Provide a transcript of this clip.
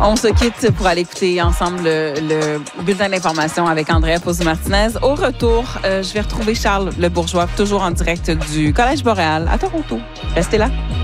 On se quitte pour aller écouter ensemble le bulletin d'information avec Andrea Pozzo-Martinez. Au retour, je vais retrouver Charles Le Bourgeois, toujours en direct du Collège Boréal à Toronto. Restez là.